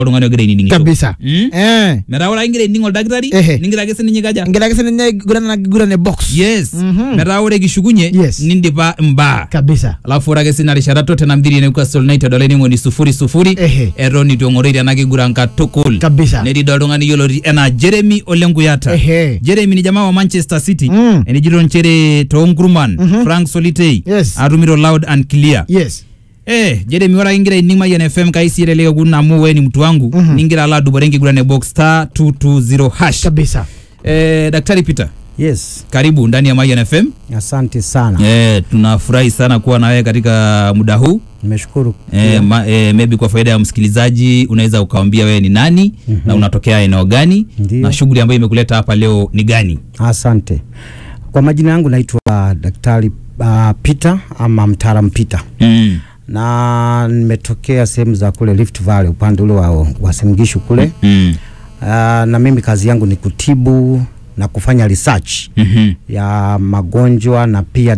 oltung'ani ogira aining kabisa metaa ore ingira aining oldakitari ningira ake sininye kaja ngira ake sininye gurana box yes metaa ore kishukunye nindipa mbaa kabisa alafu ore ake sina rishata Tottenham dhidi ya Newcastle United olainining'oni 0-0 eton itu eng'orori ena kiguran katukul kabisa netii oltung'ani yioloti enaa Jeremy Olenguyata Jeremy ni jamaa wa Manchester City enijito nchere Tonkurman Frank Solitei atumito loud and clear Jeremy ora ingira ining Mayan FM kaisire leo kuna amu wewe ni mtu wangu ningira ala dubore ngigurane box star 220 kabisa Daktari Peter yes karibu ndani ya Mayan FM asante sana tunafurahi sana kuwa na wewe katika muda huu nimeshukuru maybe kwa faida ya msikilizaji unaweza ukaambia wewe ni nani na unatokea eneo gani na shughuli ambayo imekuleta hapa leo ni gani asante kwa majina yangu naitwa Daktari Peter ama mtaalamu Peter na nimetokea sehemu za kule Rift Valley upande ule wa Sengishu kule na mimi kazi yangu ni kutibu na kufanya research ya magonjwa na pia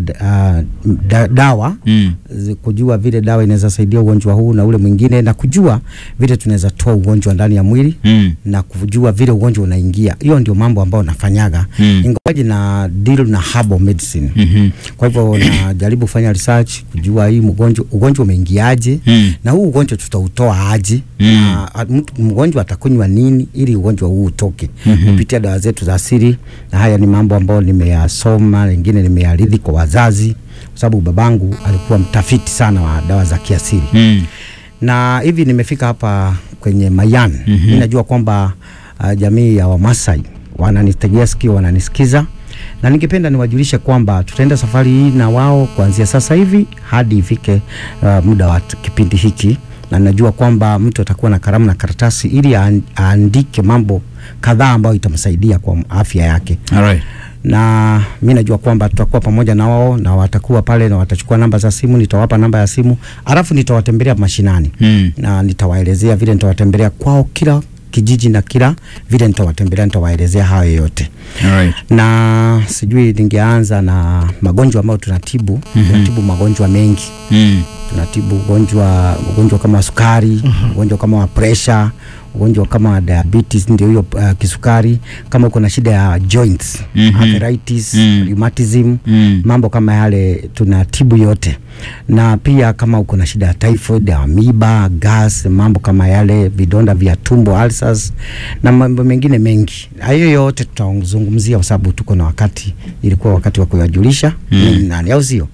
dawa kujua vile dawa inaweza saidia ugonjwa huu na ule mwingine na kujua vile tunaweza toa ugonjwa ndani ya mwili na kujua vile ugonjwa unaingia. Hiyo ndio mambo ambayo nafanyaga ingawaje na deal na herbal medicine. Kwa hivyo najaribu kufanya research kujua hii ugonjwa umeingiaje na huu ugonjwa tutautoa aje na mgonjwa atakunywa nini ili ugonjwa huu utoke kupitia dawa zetu za asili. Na haya ni mambo ambayo nimeyasoma, mengine nimeyaridhi kwa wazazi kwa sababu babangu alikuwa mtafiti sana wa dawa za kiasili. Na hivi nimefika hapa kwenye Mayan. Ninajua kwamba jamii ya Wamasai wananitegea sikio, wananisikiza. Na ningependa niwajulishe kwamba tutaenda safari hii na wao kuanzia sasa hivi hadi ifike muda wa kipindi hiki. Na najua kwamba mtu atakuwa na kalamu na karatasi ili aandike mambo kadhaa ambayo itamsaidia kwa afya yake. Alright. Na mimi najua kwamba tutakuwa pamoja na wao na watakuwa pale na watachukua namba za simu, nitawapa namba ya simu, alafu nitawatembelea mashinani. Na nitawaelezea vile nitawatembelea kwao kila kijiji na kila vile nitawatembelea, nitawaelezea hayo yote. Alright. Na sijui ningeanza na magonjwa ambayo tunatibu. Tunatibu magonjwa mengi. Tunatibu ugonjwa kama sukari, ugonjwa kama pressure, ugonjwa kama diabetes ndio hiyo kisukari, kama uko na shida ya joints, arthritis, rheumatism, mambo kama yale tunatibu yote. Na pia kama uko na shida ya typhoid, amoeba, gas, mambo kama yale, vidonda vya tumbo, ulcers na mambo mengine mengi. Hayo yote tutazungumzia kwa sababu tuko na wakati, ilikuwa wakati wa kuyajulisha nani au sio?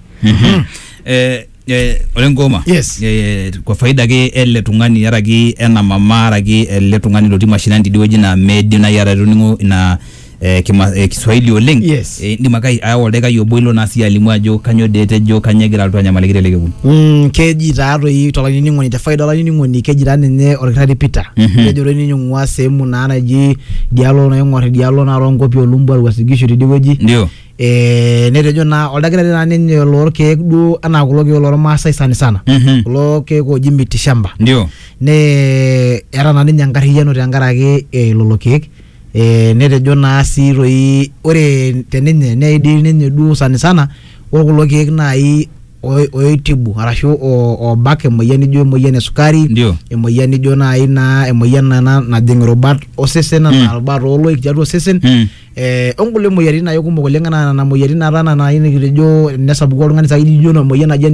Olengoma kwa faida ke ele tungani yaragi ena mama yaragi ele tungani loti mashinani diweji na medi na yararuningo na Kiswahili oleng ndi makai awoleka yoboilo na si alimu ajo kanyo dete jo kanyegira altu anyamalekire lekebun keji taro yi tolanining'oni te faida olanining'oni keji ninye Daktari Peter kejore ninyong'ua sehemu naji dialo na yong'or dialo na rongopi olumbu alwasigisho diweji ndio netejo na oldakitari na ninye lorkeek duo ana kulo ke lormaasai sana kulo ke koji miti shamba ndio ne era na ninye nkariyano tenkaraki lolo keek netejo na siroi ore teninye neidi ninye duo sana ore kulo keek nai oitibu arashu obak emoyian nijo emoyian esukari emoyian nijo nai na emoyian najing rubat osesen na rubat oloik tiatua osesen ongole moyiaritin ayo kumok oleng na moyiaritin nara na nikitejo nesapuku oltung'ani saidi ijo na moyian naje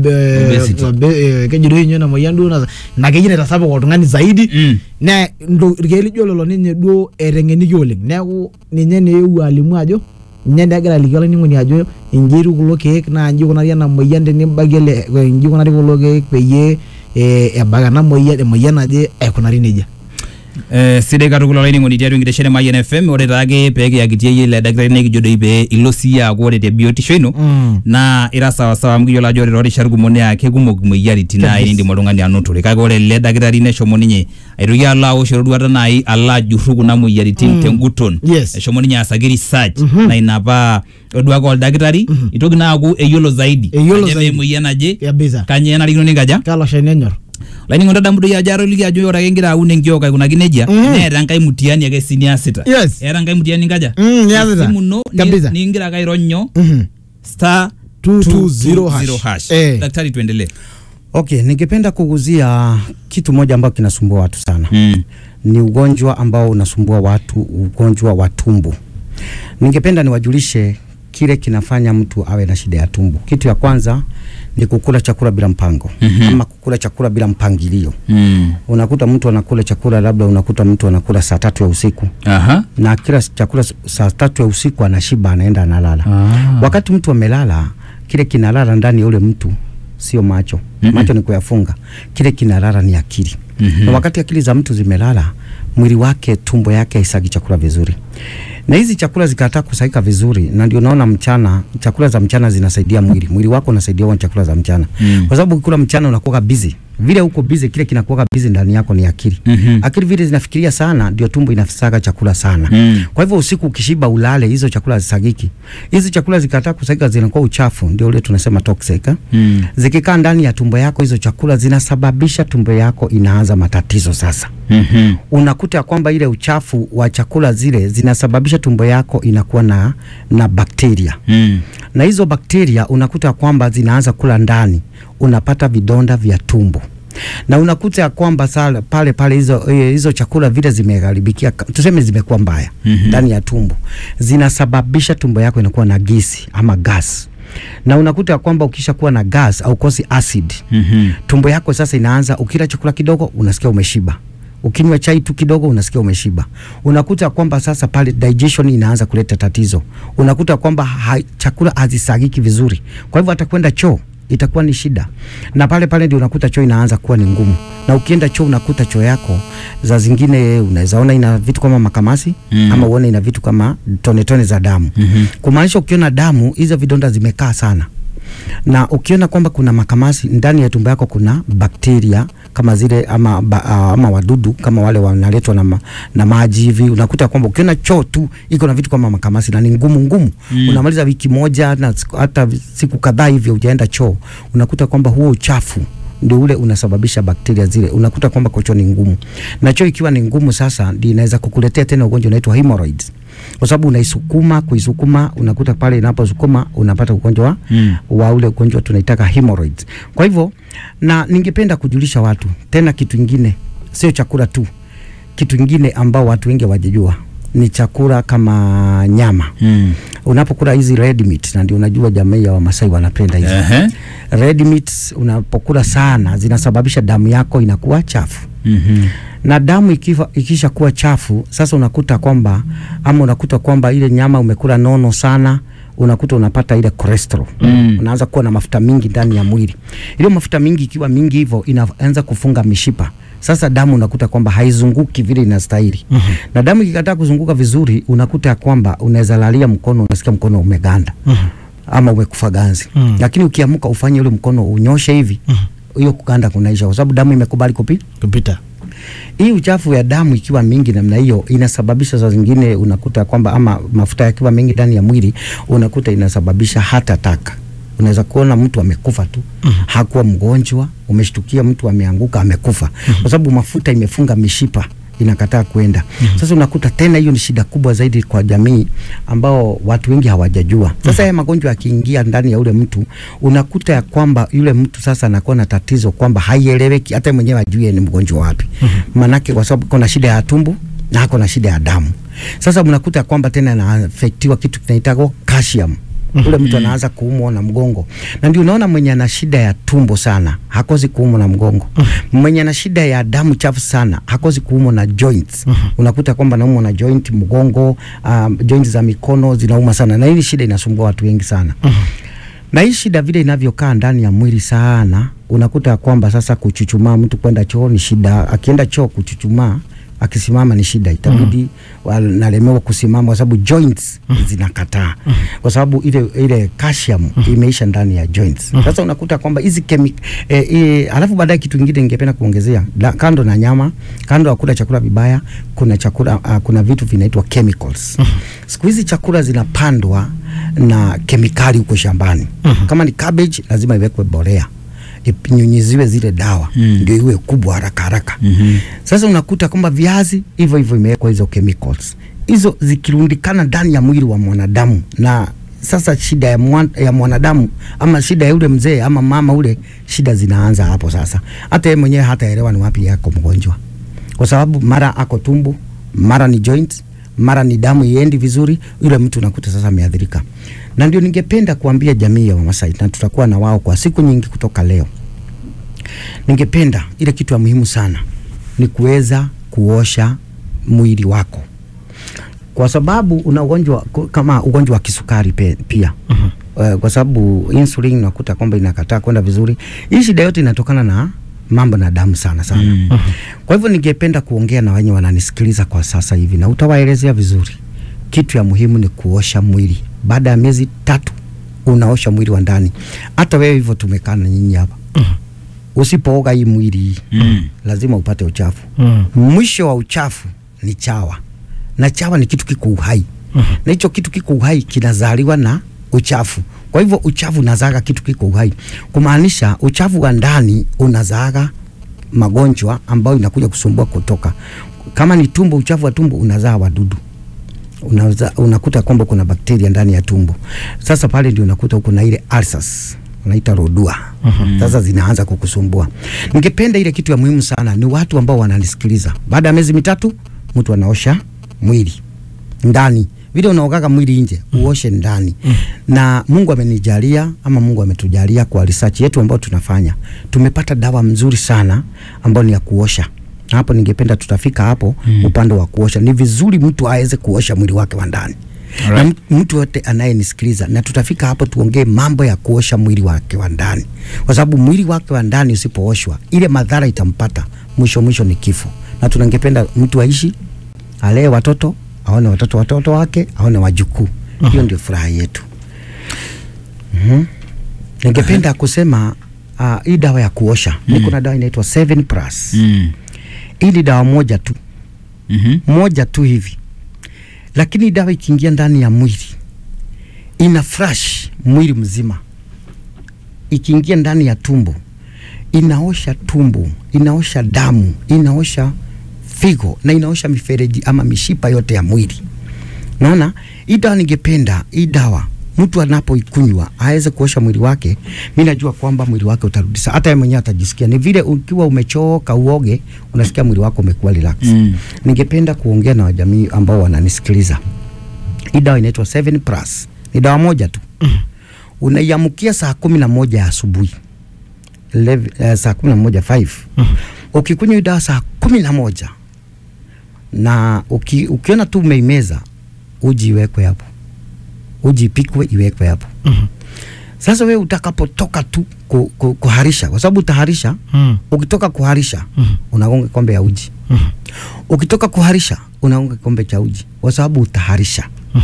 kejiro inyo na moyian duo na keji naitasapuk oltung'ani zaidi na irkeek lijo lolo ninye duo eteng'eniki oleng neeku ninye neewuo alimu ajo ninye negira aliki olaining'oni ajo injiru kulo keek na inji kunari ena moyian tenibagie inji kunari kulo keek peyie ebak ena moyian naje aikunari nejia. Sidai katukul olaining'oni tiatua enkitesheni Mayan FM ore taake pekiyakitie ile daktari nekijo doi pee ilo siya aaku ore te biotisho ino na ira sawa amu kiyiolo ajo ore toorishat kumok naa kekumok imoyiaritin nai niindim oltung'ani anotore kake ore ele daktari neshomo ninye aitoki alo awosh eroruata nai alo ajurru kuna moyiaritin tenguton eshomo ninye aasaki research na ina paa oduake oldakitari itoki naa aaku eyiolo zaidi emoyian naje kanyoo enarikino ninkaja kalo shani enyor Lainingo ndadamu doi ajaro liki ajo ora kengira aun enkioka aikunaki nejia neeta enkai mutiani ake siniasita era enkai mutiani nkaja simu no ningira ake aironyo *220#. Daktari tuendelee. Okay, ningependa kuguzia kitu moja ambao kinasumbua watu sana. Ni ugonjwa ambao unasumbua watu, ugonjwa wa tumbo. Ningependa niwajulishe kile kinafanya mtu awe na shida ya tumbo. Kitu ya kwanza ni kukula chakula bila mpango, ama kukula chakula bila mpangilio. Unakuta mtu anakula chakula, labda unakuta mtu anakula saa 3 ya usiku. Na kila chakula saa 3 ya usiku anashiba, anaenda analala. Wakati mtu amelala, kile kinalala ndani ya ule mtu sio macho. Macho ni kuyafunga. Kile kinalala ni akili. Na wakati akili za mtu zimelala, mwili wake, tumbo yake haisagi chakula vizuri. Na hizi chakula zikataa kusagika vizuri, na ndio unaona mchana, chakula za mchana zinasaidia mwili. Mwili wako unasaidia kwa chakula za mchana. Kwa sababu ukikula mchana unakuwa busy. Vile uko busy, kile kinakuwa busy ndani yako ni akili. Akili vile zinafikiria sana, ndio tumbo inasaga chakula sana. Kwa hivyo usiku ukishiba ulale, hizo chakula zisagiki. Hizo chakula zikataa kusagika, zinakuwa uchafu, ndio ule tunasema toxic. Zikikaa ndani ya tumbo yako, hizo chakula zinasababisha tumbo yako inaanza matatizo sasa. Unakuta kwamba ile uchafu wa chakula zile zinasababisha tumbo yako inakuwa na bakteria. Na hizo bakteria unakuta kwamba zinaanza kula ndani, unapata vidonda vya tumbo. Na unakuta ya kwamba pale hizo chakula vile zimeharibikia, tuseme zimekuwa mbaya ndani ya tumbo, zinasababisha tumbo yako inakuwa na gesi ama gas. Na unakuta ya kwamba ukisha kuwa na gas au kosi acid, tumbo yako sasa inaanza, ukila chakula kidogo unasikia umeshiba. Ukinywa chai tu kidogo unasikia umeshiba. Unakuta kwamba sasa pale digestion inaanza kuleta tatizo. Unakuta kwamba chakula hazisagiki vizuri. Kwa hivyo atakwenda choo itakuwa ni shida. Na pale ndio unakuta choo inaanza kuwa ni ngumu. Na ukienda choo unakuta choo yako za zingine unaweza ona ina vitu kama makamasi, ama uone ina vitu kama tone za damu. Kumaanisha ukiona damu, hizo vidonda zimekaa sana. Na ukiona kwamba kuna makamasi ndani ya tumbo yako, kuna bakteria kama zile ama wadudu kama wale wanaletwa na maji hivi, unakuta kwamba ukiona choo tu iko na vitu kama makamasi na ni ngumu. Unamaliza wiki moja na hata siku kadhaa hivi hujaenda choo, unakuta kwamba huo uchafu ndio ule unasababisha bakteria zile. Unakuta kwamba choo ni ngumu. Na choo ikiwa ni ngumu sasa, ndio inaweza kukuletea tena ugonjwa unaitwa hemorrhoids. Kwa sababu kuisukuma, unakuta pale inaposukuma unapata ugonjwa wa ule ugonjwa tunaitaka hemorrhoids. Kwa hivyo, na ningependa kujulisha watu tena kitu kingine, sio chakula tu. Kitu kingine ambao watu wengi hawajajua ni chakula kama nyama. Unapokula hizi red meat, na ndio unajua jamii ya Wamasai wanapenda hizo. Red meat unapokula sana zinasababisha damu yako inakuwa chafu. Na damu ikisha kuwa chafu, sasa unakuta kwamba ile nyama umekula nono sana, unakuta unapata ile cholesterol. Unaanza kuwa na mafuta mingi ndani ya mwili. Ile mafuta mingi ikiwa mingi hivyo inaanza kufunga mishipa. Sasa damu unakuta kwamba haizunguki vile inastahili. Na damu ikikataa kuzunguka vizuri, unakuta kwamba unaweza lalia mkono, unasikia mkono umeganda. Ama umekufa ganzi. Lakini ukiamka ufanye ule mkono unyoshe hivi, hiyo kuganda kunaisha, kwa sababu damu imekubali kupita. Hii uchafu ya damu ikiwa mingi namna hiyo inasababisha saa zingine unakuta kwamba, ama mafuta yakiwa mengi ndani ya mwili, unakuta inasababisha heart attack. Unaweza kuona mtu amekufa tu, hakuwa mgonjwa, umeshtukia mtu ameanguka amekufa, kwa sababu mafuta imefunga mishipa, inakataa kuenda. Sasa unakuta tena hiyo ni shida kubwa zaidi kwa jamii ambao watu wengi hawajajua. Sasa haya magonjwa yakiingia ndani ya ule mtu, unakuta ya kwamba yule mtu sasa anakuwa na tatizo kwamba haieleweki, hata mwenyewe ajue ni mgonjwa wapi. Manake kwa sababu kuna shida ya tumbo na kuna shida ya damu. Sasa unakuta kwamba tena anaafektiwa kitu kinaitwa calcium. Ule mtu anaanza kuumwa na mgongo. Na ndio unaona mwenye ana shida ya tumbo sana hakosi kuumwa na mgongo. Mwenye ana shida ya damu chafu sana hakosi kuumwa na joints. Unakuta kwamba anaumwa na joint mgongo, joints za mikono zinauma sana. Na hii shida inasumbua watu wengi sana. Na hii shida vile inavyokaa ndani ya mwili sana, unakuta kwamba sasa kuchuchumaa, mtu kwenda choo ni shida. Akienda choo kuchuchumaa, akisimama ni shida, itabidi nalemewa kusimama kwa sababu joints zinakataa. Kwa sababu ile calcium imeisha ndani ya joints. Sasa unakuta kwamba hizi alafu baadaye kitu kingine ningependa kuongezea, kando na nyama, kando ya kula chakula vibaya, kuna vitu vinaitwa chemicals. Siku hizi chakula zinapandwa na kemikali huko shambani. Kama ni cabbage lazima iwekwe mbolea, inyunyiziwe zile dawa ndio iwe kubwa haraka. Sasa unakuta kwamba viazi hivyo imewekwa hizo chemicals. Hizo zikirundikana ndani ya mwili wa mwanadamu na sasa shida ya mwanadamu ama shida ya yule mzee ama mama ule, shida zinaanza hapo sasa. Hata yeye mwenyewe hataelewa ni wapi yako mgonjwa, kwa sababu mara ako tumbo, mara ni joint, mara ni damu iendi vizuri, yule mtu unakuta sasa ameathirika. Na ndio ningependa kuambia jamii ya Wamasai, na tutakuwa na wao kwa siku nyingi kutoka leo. Ningependa ile kitu ya muhimu sana ni kuweza kuosha mwili wako, kwa sababu una ugonjwa kama ugonjwa wa kisukari pia. Kwa sababu insulin unakuta kwamba inakataa kwenda vizuri. Hii shida yote inatokana na mambo na damu sana. Kwa hivyo ningependa kuongea na wenye wananisikiliza kwa sasa hivi, na utawaelezea vizuri. Kitu ya muhimu ni kuosha mwili. Baada ya miezi 3 unaosha mwili wa ndani. Hata wewe hivyo tumekaa na nyinyi hapa. Usipooga hii mwili lazima upate uchafu. Mwisho wa uchafu ni chawa. Na chawa ni kitu kiko uhai. Na hicho kitu kiko uhai kinazaliwa na uchafu. Kwa hivyo uchafu unazaga kitu kiko uhai. Kumaanisha uchafu wa ndani unazaga magonjwa ambayo inakuja kusumbua kutoka. Kama ni tumbo, uchafu wa tumbo unazaa wadudu. Unakuta kwamba kuna bakteria ndani ya tumbo. Sasa pale ndio unakuta uko na ile ulcers, unaita rodua. Sasa zinaanza kukusumbua. Ningependa ile kitu ya muhimu sana ni watu ambao wananisikiliza. Baada ya miezi 3 mtu anaosha mwili ndani. Vile unaogaga mwili nje, uoshe ndani. Na Mungu amenijalia ama Mungu ametujalia kwa research yetu ambayo tunafanya. Tumepata dawa mzuri sana ambayo ni ya kuosha. Hapo ningependa tutafika hapo upande wa kuosha. Ni vizuri mtu aweze kuosha mwili wake wa ndani. Na mtu wote anayenisikiliza, na tutafika hapo tuongee mambo ya kuosha mwili wake wa ndani. Kwa sababu mwili wake wa ndani usipooshwa, ile madhara itampata. Mwisho ni kifo. Na tunangependa mtu aishi, alee watoto, aone watoto wake, aone wajukuu. Hiyo ndio furaha yetu. Ningependa kusema hii dawa ya kuosha, niko na dawa inaitwa 7+. Hii ni dawa moja tu. Moja tu hivi. Lakini dawa ikiingia ndani ya mwili ina flash mwili mzima. Ikiingia ndani ya tumbo inaosha tumbo, inaosha damu, inaosha figo na inaosha mifereji ama mishipa yote ya mwili. Naona hii dawa ningependa hii dawa mtu anapoikunywa aweze kuosha mwili wake. Mimi najua kwamba mwili wake utarudi sawa. Hata yeye mwenyewe atajisikia. Ni vile ukiwa umechoka uoge, unasikia mwili wako umekuwa relax. Ningependa kuongea na wajamii ambao wananisikiliza. Hii dawa inaitwa 7+. Ni dawa moja tu. Unaiamkia saa 11 asubuhi. Saa 11:05. Ukikunywa hii dawa saa 11 na ukiona tu umeimeza, uji iwekwe hapo. Uji ipikwe iwekwe hapo. Sasa wewe utakapotoka tu kuharisha, kwa sababu utaharisha, ukitoka kuharisha unagonga kombe ya uji. Ukitoka kuharisha unagonga kombe cha uji, kwa sababu utaharisha.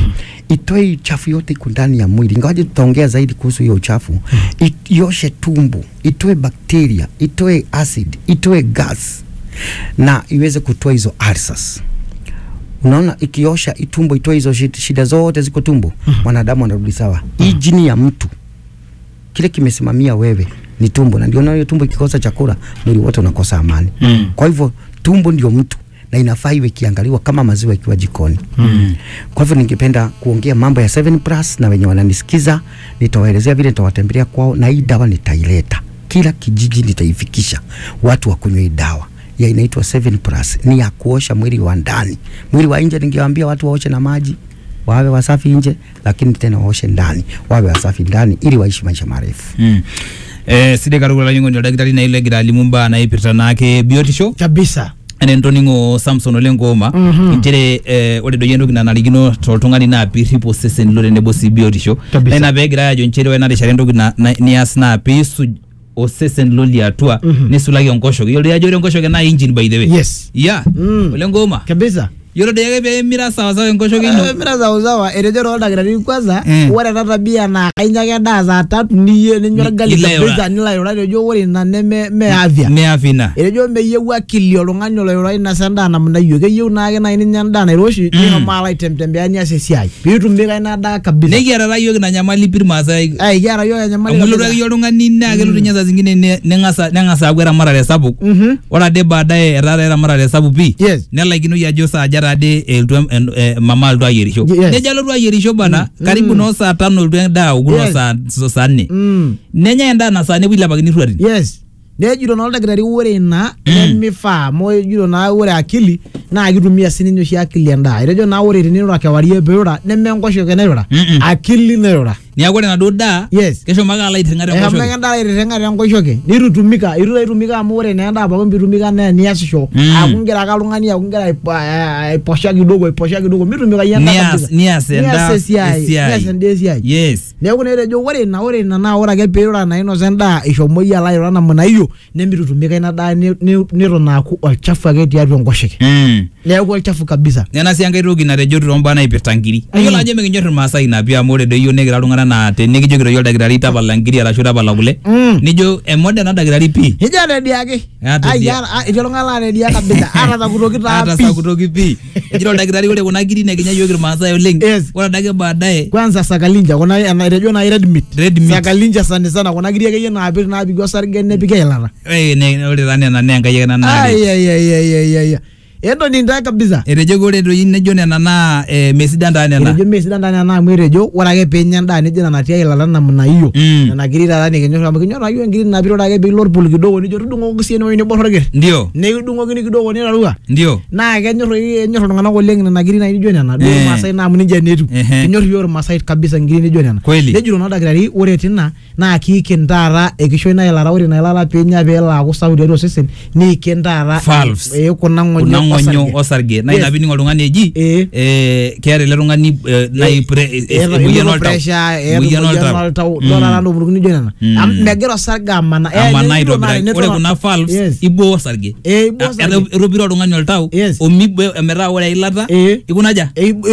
Itoe uchafu yote iko ndani ya mwili. Ingawaje tutaongea zaidi kuhusu hiyo uchafu. Ioshe tumbo, itoe bakteria, itoe acid, itoe gas na iweze kutoa hizo ulcers. Unaona, ikiosha itumbo, itoe hizo shida zote ziko tumbo, mwanadamu anarudi sawa. Hii jini ya mtu, kile kimesimamia wewe ni tumbo, na ndio hiyo tumbo ikikosa chakula mwili wote unakosa amani. Kwa hivyo tumbo ndio mtu, na inafaa iwe kiangaliwa kama maziwa ikiwa jikoni. Kwa hivyo ningependa kuongea mambo ya 7+, na wenye wananisikiza nitawaelezea vile nitawatembelea kwao, na hii dawa nitaileta kila kijiji, nitaifikisha watu wakunywe hii dawa. Ya inaitwa 7+. Ni ya kuosha mwili wa ndani. Mwili wa nje ningewaambia watu waoshe na maji, wawe wasafi nje, lakini tena waoshe ndani, wawe wasafi ndani ili waishi maisha marefu. Side karugula nyingo ndio daktari na ile gira limumba na ipirta nake biotisho kabisa. Ene ntoningo Samson Olengoma njere ode doyendo kina naligino toltongani na piripo sesen lore nebo si biotisho na ina begira ya jonchero wena de sharendo kina ni asna pisu o sesen loli atua ni sulagi onkosho yole ya jore onkosho na engine by the way. Yes. Yeah. Olengoma Kabisa. Yolo de yake mira sawa sawa onkosho kino. Mira sawa erejero daktari kwanza wore tabia na kainyake daza 3 niye ninyo gali kabisa nila yora rejo wore na me avia. Me avina. Erejo me yewa kili olonganyo lo yora ina sanda na mna yoke yew na ake na ininya ndana roshi ni mala itemtembe anya sesiai. Bitu mbika ina da kabisa. Negi ara yoke na nyamali pirma sai. Ai yara yo nyamali. Amulo yoro ngani na gelo nyaza zingine nengasa agwera mara ya sabu. Wala de baadaye era mara ya sabu pi. Yes. Nela igino ya josa tade mama aldo ayerisho neja lo ayerisho bana karibu no saa 5 uldo enda uguno saa 4 nenya enda na saa ne wila bagini ruari yes nejiro na oldakitari ore na nemifaa mo jiro na ore akili na kitumia sininyo shi akili enda erejo na ore tiniro kewarie beura nemenkosho kenera akili nerora ni akore na doda yes kesho maka ala itengare nkosho ya menganda itengare nkosho ke nirutumika irutumika amu ore na enda bako mbitumika na niasisho akungira kalungani akungira iposha kidogo mitumika yanda kabisa nias enda SCI yes neeku nerejo ore na ore ake beura na ino senda ishomoi ala irona mna hiyo nemitutumika ina daa nero na ku olchafu ake tiatu nkosho ke neeku olchafu kabisa nena sianga irogi na rejo romba na ipetangiri ayola aje mekinyor Maasai na pia more do yo negira lungana na tenekijogiro yo dakitari tabalangiri ala shura balagule nijo emoda na dakitari pi hijana diake ayara ijolongala ne dia kabisa ata kutoki ta ata sa kutoki pi ijiro dakitari ole kuna giri ne kinya yo Maasai oleng wala dake baadaye kwanza sakalinja kuna rejo na red meat sakalinja sana kuna giri yake na apir na abigo sarge ne pike yala ne ole rane na nenga yena na ay endo ni ndaka kabisa erejo gore do yinne jone na mesidanda na erejo mesidanda na mwerejo warage penya ndani jina na tia ilala namna hiyo na girira dani kinyo ayo ngiri na biro dage bilor pul kidogo ni jotu dungo kusieno ni borge ndio ne dungo gini kidogo ni rarua ndio na kenyo ngana ko leng na girina ni jone na do Maasai na muni jenetu kinyo yor Maasai kabisa ngiri ni jone na ne juro na dagari ore tinna na kikendara ekisho na ilala ore na ilala penya bela ko saudi ro sesen ni kendara kuna ngonyo osarge na inabini ngolungani eji kiare le rungani na muyanol taw dora ndo burugni jonana megero sarga mana ore kuna valves ibo osarge robiro rungani ol taw o mibbe emera ore ilata ikunaja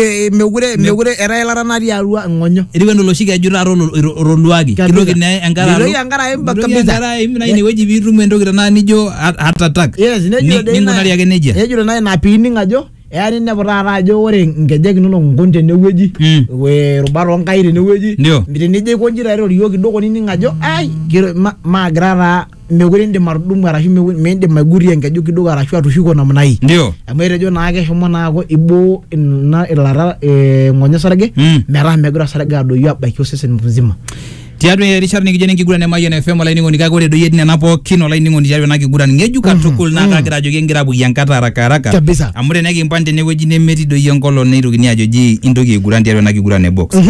megure era ilata na diarua ngonyo iriwendo loshike ajura roluagi kidoki ne engara emba kabisa na ini weji birume ndogita na nijo attack ni ngonari yake neja naye na pini ngajo yani ne borara ajo ore ngejek nuno ngonte neweji we rubaro nkaire neweji mbire nije konjira ero yoki dogo nini ngajo ai ma grara megure ndi mardumu arashu mende maguri ngejo kidogo arashu atushuko namna hii ndio amerejo na ake shomo nako ibo na ilara ngonya sarage mera megura sarage ado yabaki osesen mzima tiadu ya Richard nikijeni kigura ne Mayen FM la ningo nikagore do yedina napo kino la ningo ndijawe na kigura ngeju katukul na kagira jogengira bu yankata haraka kabisa amure negi mpande ne weji ne meti do yonkolo ne rugini ajoji indogi kigura ndijawe na kigura ne box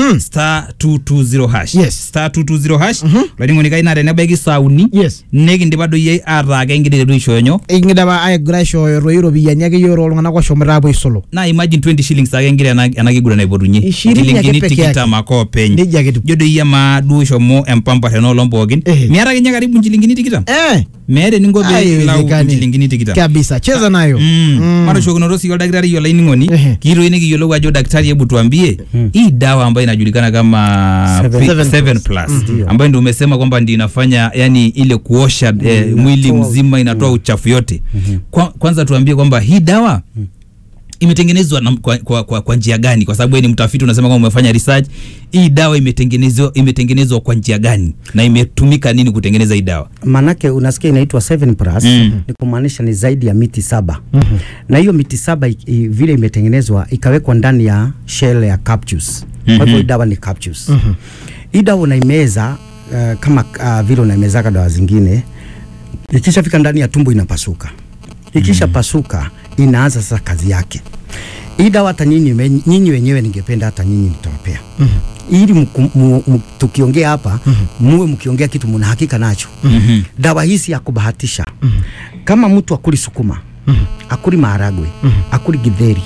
*220 hash *220 la ningo nikaina ne begi sauni negi ndibado ye ara gengide do shoyonyo ingidaba ay grasho roiro biyanyake yoro ngana ko shomera bo isolo na imagine 20 shillings agengire na kigura ne bodunye shilingini tikita mako penye jodo yama du mo empamba heno lombogin miara kenya karibu njilingini tikita mere ningo be lau njilingini tikita kabisa cheza nayo mara shogono rosi yo daktari yo laini ngoni kiro ine ki yolo wajo daktari hebu tuambie hii dawa ambayo inajulikana kama 7 plus ambayo ndio umesema kwamba ndio inafanya yani ile kuosha mwili mzima inatoa uchafu yote kwanza tuambie kwamba hii dawa imetengenezwa kwa njia gani, kwa sababu wewe ni mtafiti unasema kwamba umefanya research. Hii dawa imetengenezwa kwa njia gani na imetumika nini kutengeneza hii dawa? Manake unasikia inaitwa 7 plus ni kumaanisha ni zaidi ya miti 7 na hiyo miti 7 vile imetengenezwa ikawekwa ndani ya shell ya capsules. Kwa hivyo dawa ni capsules. Hii dawa unaimeza kama vile unaimeza dawa zingine, ikishafika ndani ya tumbo inapasuka. Ikisha pasuka inaanza sasa kazi yake. Hii dawa hata nyinyi wenyewe ningependa hata nyinyi mtawapea. Ili tukiongea hapa muwe mkiongea kitu mna hakika nacho. Dawa hizi ya kubahatisha. Kama mtu akuli sukuma, akuli maharagwe, akuli githeri,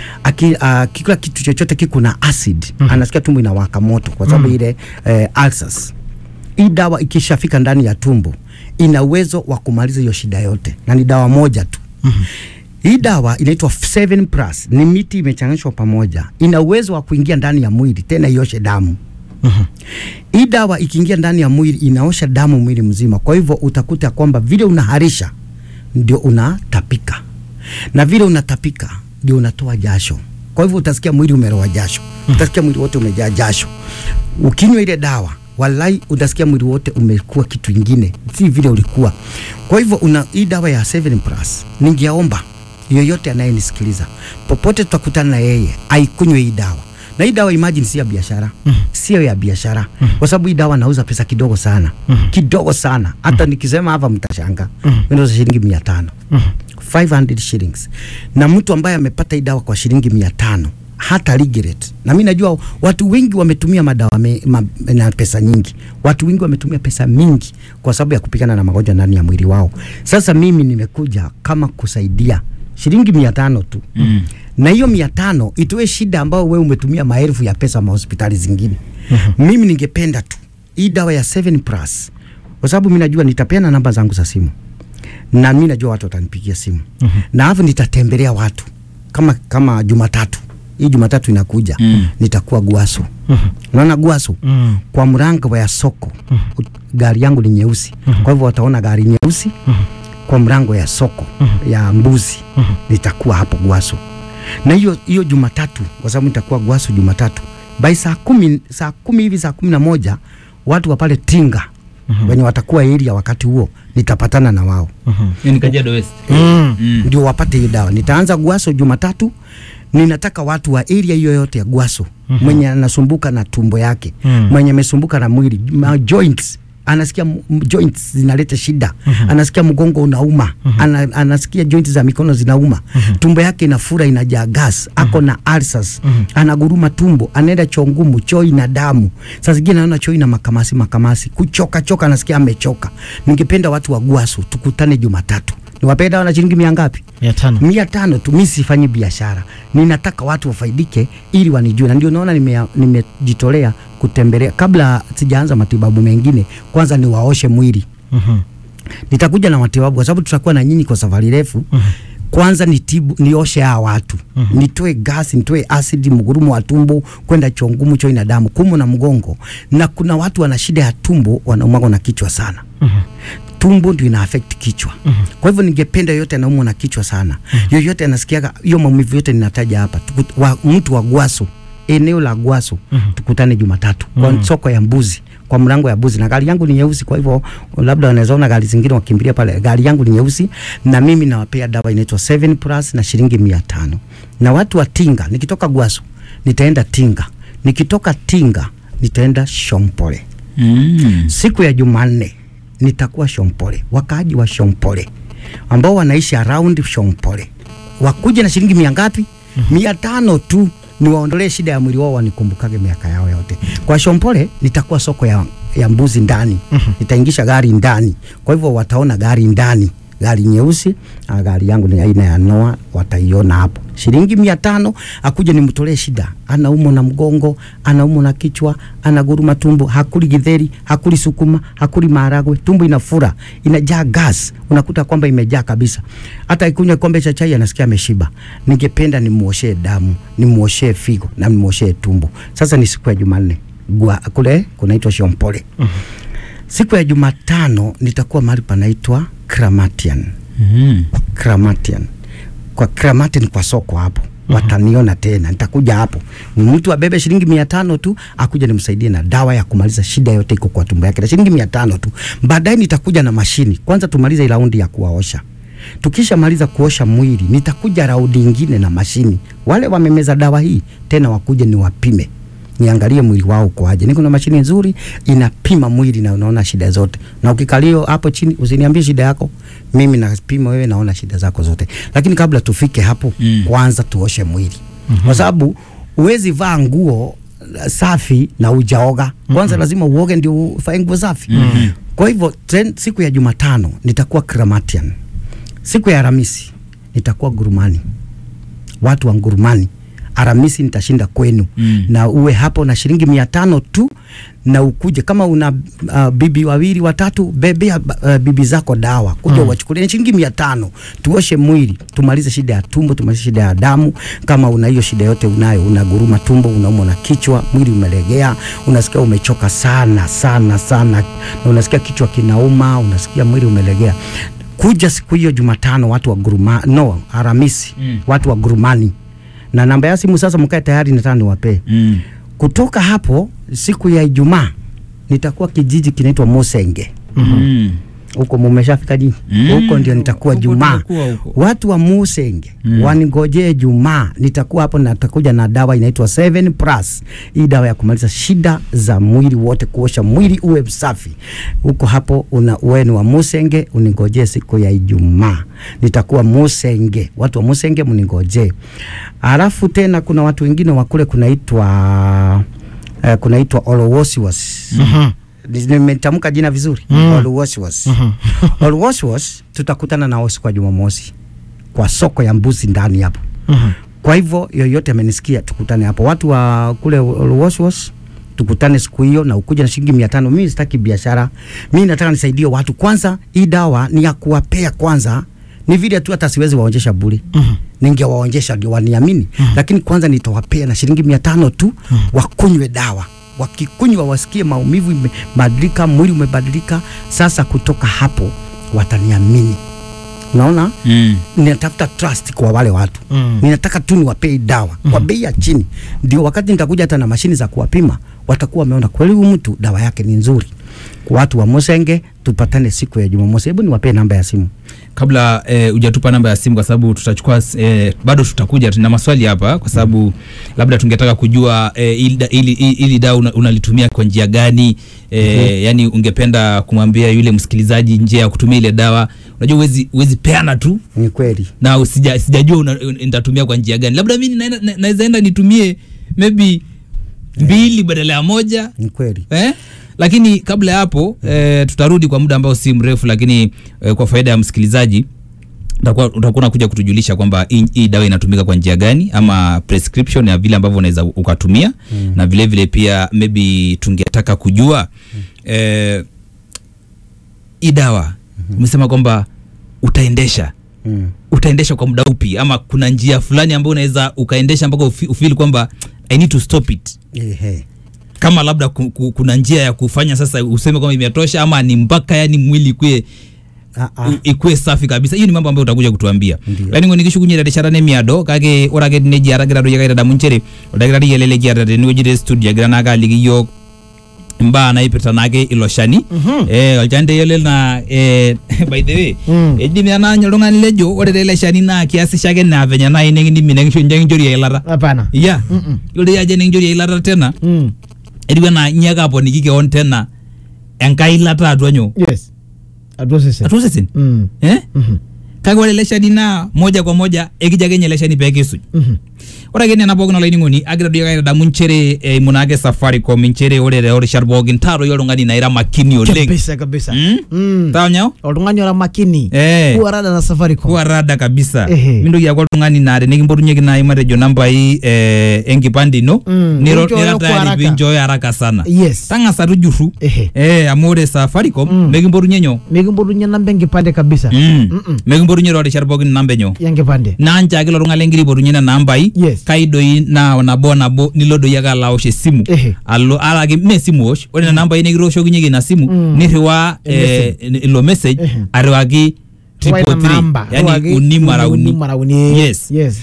kila kitu chochote kiko na acid, anasikia tumbo inawaka moto kwa sababu ile ulcers. Hii dawa ikishafika ndani ya tumbo ina uwezo wa kumaliza hiyo shida yote, na ni dawa moja tu. Hii dawa inaitwa 7 plus, ni miti imechanganywa pamoja, ina uwezo wa kuingia ndani ya mwili tena ioshe damu. Hii dawa ikiingia ndani ya mwili inaosha damu mwili mzima. Kwa hivyo utakuta kwamba vile unaharisha ndio unatapika, na vile unatapika ndio unatoa jasho. Kwa hivyo utasikia mwili umeroa jasho, utasikia mwili wote umejaa jasho. Ukinywa ile dawa wallahi utasikia mwili wote umekuwa kitu kingine, si vile ulikuwa. Kwa hivyo hii dawa ya 7 plus ningeomba yoyote anayenisikiliza popote tutakutana na yeye aikunywe hii dawa. Na hii dawa imagine si ya biashara. Sio ya biashara. Kwa sababu hii dawa nauza pesa kidogo sana. Kidogo sana. Hata nikisema hapa mtashanga. Nauza shilingi 500. 500 shillings. Na mtu ambaye amepata hii dawa kwa shilingi 500 hata regret. Na mimi najua watu wengi wametumia madawa na pesa nyingi. Watu wengi wametumia pesa mingi kwa sababu ya kupigana na magonjwa ndani ya mwili wao. Sasa mimi nimekuja kama kusaidia shilingi 500 tu. Na hiyo 500 itoe shida ambao wewe umetumia maelfu ya pesa hospitali zingine. Mimi ningependa tu hii dawa ya 7+ kwa sababu mimi najua nitapeana namba zangu za simu. Na mimi najua watu watanipigia simu. Na hapo nitatembelea watu kama Jumatatu. Hii Jumatatu inakuja nitakuwa Gwaso. Unaona Gwaso? Kwa mlango ya soko. Gari yangu ni nyeusi. Kwa hivyo wataona gari nyeusi kwa mlango ya soko ya Mbuzi. Nitakuwa hapo Gwaso. Na hiyo Jumatatu kwa sababu nitakuwa Gwaso Jumatatu. By saa 10 hivi saa 11 watu wa pale Tinga wenye watakuwa area wakati huo nitapatana na wao. Ni Kajiado West. Ndio wapate hiyo dawa. Nitaanza Gwaso Jumatatu. Ninataka watu wa area hiyo yote ya Gwaso mwenye anasumbuka na tumbo yake, mwenye amesumbuka na mwili, joints, anasikia joints zinaleta shida, anasikia mgongo unauma, anasikia joints za mikono zinauma, tumbo yake inafura inajaa gas, ako na ulcers, anaguruma tumbo, anaenda choo ngumu, choo ina damu. Sasa zingine anaona choo ina makamasi, kuchoka anasikia amechoka. Ningependa watu wa Gwaso tukutane Jumatatu. Niwapenda wana shilingi 100 ngapi? 500. 500 tu. Mimi sifanyi biashara. Ninataka watu wafaidike ili wanijue. Na ndio naona nimejitolea kutembelea kabla sijaanza matibabu mengine. Kwanza niwaoshe mwili. Nitakuja na matibabu kwa sababu tutakuwa na nyinyi kwa safari refu. Kwanza nioshe hawa watu. Nitoe gas, nitoe acid, mgurumo wa tumbo, kwenda choo ngumu, choo ina damu, kumu na mgongo. Na kuna watu wana shida ya tumbo, wanaumwa na kichwa sana. Tumbo ndio ina affect kichwa. Kwa hivyo ningependa yote anaumwa na kichwa sana. Yoyote anasikia hiyo maumivu yote ninataja hapa. Mtu wa Gwaso, eneo la Gwaso, tukutane Jumatatu kwa soko ya Mbuzi, kwa mlango ya Mbuzi. Na gari yangu ni nyeusi, kwa hivyo labda wanaweza ona gari zingine wakimbilia pale. Gari yangu ni nyeusi na mimi nawapea dawa inaitwa 7+ na shilingi 500. Na watu wa Tinga, nikitoka Gwaso nitaenda Tinga. Nikitoka Tinga nitaenda Shompole. Siku ya Jumanne nitakuwa Shompole. Wakaaji wa Shompole ambao wanaishi around Shompole wakuje na shilingi 100 ngapi? 500 tu, niwaondolee shida ya mwili wao, wanikumbukage miaka yao yote. Kwa Shompole nitakuwa soko ya Mbuzi ndani. Nitaingisha gari ndani. Kwa hivyo wataona gari ndani, gari nyeusi. Gari yangu ni aina ya Noah, wataiona hapo. Shilingi 500 akuje nimtolee shida. Anaumwa na mgongo, anaumwa na kichwa, anaguruma tumbo, hakuli githeri, hakuli sukuma, hakuli maharagwe, tumbo inafura, inajaa gas, unakuta kwamba imejaa kabisa. Hata ikunywa kombe cha chai anasikia ameshiba. Ningependa nimuoshe damu, nimuoshe figo na nimuoshe tumbo. Sasa ni siku ya Jumanne. Kule kunaitwa Shompole. Siku ya Jumatano nitakuwa mahali panaitwa Kramatian. Kramatian. Kwa Kramatian kwa soko hapo. Wataniona tena. Nitakuja hapo. Mtu abebe shilingi 500 tu, akuja nimsaidie na dawa ya kumaliza shida yote iko kwa tumbo yake. Na shilingi 500 tu. Baadaye nitakuja na mashini. Kwanza tumalize ile raundi ya kuwaosha. Tukisha maliza kuosha mwili, nitakuja raundi nyingine na mashini. Wale wamemeza dawa hii tena wakuje niwapime. Niangalie mwili wao uko aje. Niko na mashine nzuri inapima mwili na unaona shida zote. Na ukikalio hapo chini usiniambie shida yako, mimi napima wewe, naona shida zako zote. Lakini kabla tufike hapo, kwanza tuoshe mwili. Kwa sababu uwezi vaa nguo safi na ujaoga. Kwanza lazima uoge ndio uvae nguo safi. Kwa hivyo siku ya Jumatano nitakuwa Kramatian. Siku ya Alhamisi nitakuwa Gurumani. Watu wa Gurumani. Alhamisi nitashinda kwenu. Na uwe hapo na shilingi 500 tu, na ukuje kama una bibi wawili watatu, bebe bibi zako dawa, kuja wachukulie shilingi 500. Tuoshe mwili, tumalize shida ya tumbo, tumalize shida ya damu. Kama una hiyo shida yote unayo, unaguruma tumbo, unaumwa na kichwa, mwili umelegea, unasikia umechoka sana, na unasikia kichwa kinauma, unasikia mwili umelegea, kuja siku hiyo Jumatano watu wa Alhamisi, watu wa Gurumani. Na namba ya simu sasa mkae tayari, nataka niwape. Kutoka hapo siku ya Ijumaa nitakuwa kijiji kinaitwa Mosenge. Huko mumeshafika dini. Huko ndio nitakuwa Jumaa. Watu wa Musenge waningojee Jumaa. Nitakuwa hapo na nitakuja na dawa inaitwa 7+. Hii dawa ya kumaliza shida za mwili wote, kuosha mwili uwe msafi. Huko hapo wewe ni wa Musenge, uningojee siku ya Ijumaa. Nitakuwa Musenge. Watu wa Musenge mningojee. Alafu tena kuna watu wengine wa kule kunaitwa Olowosiwas. Nimetamka jina vizuri. Olowosiwas. Olowosiwas tutakutana nao siku ya Jumamosi kwa soko ya mbuzi ndani hapo. Kwa hivyo yoyote amenisikia tukutane hapo. Watu wa kule Olowosiwas tukutane siku hiyo na ukuja na shilingi 500. Mimi sitaki biashara. Mimi nataka nisaidie watu. Kwanza hii dawa ni ya kuwapea kwanza. Ni vile tu hata siwezi waonjesha bure. Ningewaonjesha ndio waniamini. Lakini kwanza nitawapea na shilingi 500 tu wakunywe dawa. Wakikunywa wasikie maumivu imebadilika, mwili umebadilika. Sasa kutoka hapo wataniamini. Unaona? Ninatafuta trust kwa wale watu. Ninataka tu niwapee dawa kwa bei ya chini. Ndio wakati nitakuja hata na mashini za kuwapima, watakuwa wameona kweli huyu mtu dawa yake ni nzuri. Kwa watu wa Musenge tupatane siku ya Jumamosi. Hebu niwapee namba ya simu. Kabla hujatupa namba ya simu, kwa sababu tutachukua bado tutakuja tuna maswali hapa, kwa sababu labda tungetaka kujua ili dawa unalitumia kwa njia gani. Yani ungependa kumwambia yule msikilizaji njia ya kutumia ile dawa. Unajua uwezi peana tu. Ni kweli. Na sijajua nitatumia kwa njia gani. Labda mimi naweza enda nitumie maybe 2 badala ya 1. Ni kweli. Lakini kabla ya hapo tutarudi kwa muda ambao si mrefu, lakini kwa faida ya msikilizaji utakuwa kuja kutujulisha kwamba hii dawa inatumika kwa njia gani, ama prescription ya vile ambavyo unaweza ukatumia. Na vile vile pia maybe tungetaka kujua hii dawa umesema kwamba utaendesha kwa muda upi, ama kuna njia fulani ambayo unaweza ukaendesha mpaka ufeel kwamba I need to stop it. Kama labda kuna njia ya kufanya sasa useme kwamba imetosha, ama ni mpaka yani mwili ikue safi kabisa. Hiyo ni mambo ambayo utakuja kutuambia. Lakini ngo nikishukunyira reshara ne miado kage orage neji aragira do yaga da munchere odagira yelele gira de nujire studio grana ga ligi yo mba na ipeta nage iloshani aljande yele na by the way edimi ana nyolonga lejo ore le shani na kiasi shage na venya na ine ndimi nengisho njori ya ilara hapana yule yaje njori ya ilara tena ediwe na nyaga hapo nikike on tena enkailata atwanyo atosese kage wale leshani na moja kwa moja ekijage nyeleshani peke su ora gene na bogno laini ngoni agira duya da munchere munage Safaricom minchere ore sharbogin taro yolongani na ira makini oleng kabisa tawnyo olongani ora makini kuarada na Safaricom kuarada kabisa mindo ya olongani na ne ngimborunyeki na imarejo namba hii engipandi no niro tayari enjoy haraka sana tanga saru jufu amore Safaricom megimborunye namba engipande kabisa megimborunye ore sharbogin namba nyo engipande nanja agilo olongale ngiri borunye na namba hii kaidoi na bo nilodo yaga laoshe simu allo alage mesimu osh ore namba ine girosho ginyege na simu niriwa ilo message arwagi 333 yani unimara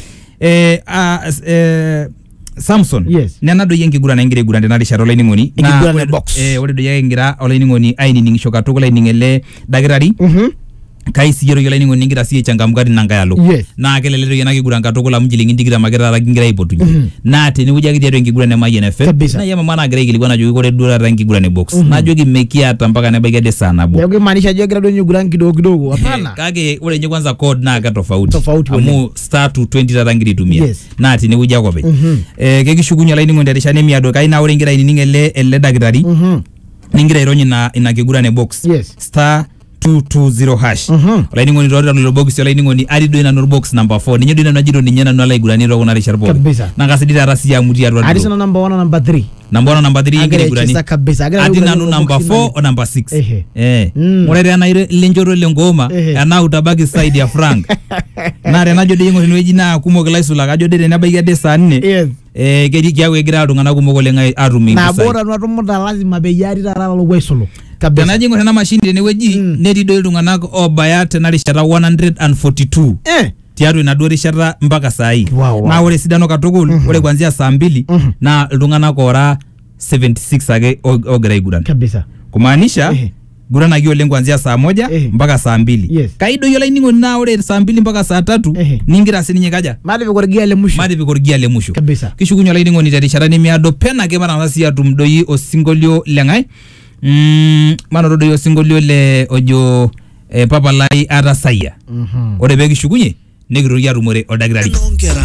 Samson nena do yengi gura na ngire gura ndana risharola ini ngoni na box ore do yaga ngira ola ini ngoni aini ningishoka tokola iningele dagirari kaisi yero yela ningo ningira siye changamgari nanga yalo na kelelero yana kiguranga tokola mjilingi ndigira magera rangira ipotu na teni ujagi tero ngigura ne mayenfe na yama mana gre gili bwana jogi kore dura rangi gura ne box na jogi mekia tampaka ne bagade sana bo yogi maanisha jogi rado nyugura kidogo hapana kage ule nye kwanza code na ka tofauti amu star to 20 rangi tumia na teni uja kwa be kege shugunya laini ngonderesha ne miado kai na ule ngira ini ningele ele dagirari ningira ironyi na inakigura ne box star 220 hash laini ngoni rora lo box laini ngoni arido ina no box number 4 ninyo dina najiro ninyana no ala ni ro na risharbo na ngasidira rasi ya mudia ro adisana number 1 na number 3 number 3 ingire gurani adina no number 4 o number 6 morere ana ile lenjoro lengoma ana utabaki side ya frank na rena jode ngoni weji na kumogela isula ka jode na baigade saa 4 gedi kyawe gira ndungana kumogolenga arumi na bora no rumuda lazima beyari rara lo wesolo kabisa kana jingo na mashindi ne weji nedi do ndungana ko obayate na rishara 142 tiaru inadua rishara mpaka saa hii na ule sidano katugulu ule kuanzia saa 2 na ndungana ko ora 76 age ogera iguran kabisa kumaanisha guranaki oleng kuanzia saa 1 mpaka saa 2 Yes. kaido yiolo ainining'oni naa ore saa 2 mpaka saa 3 ningira sininye kaja matipik orgia le musho matipik orgia le musho kabisa. kishukunye olainining'oni terishata nemiado pena ake matang'asa sii atum doi osinkolio leng'ae manoto doi osinkolio le ojo papalai atasayia ore pee kishukunye nikitoki atumore oldakitari